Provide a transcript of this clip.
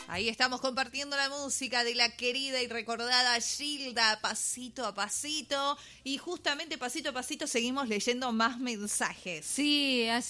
Ahí estamos compartiendo la música de la querida y recordada Gilda, pasito a pasito. Y justamente pasito a pasito seguimos leyendo más mensajes. Sí, así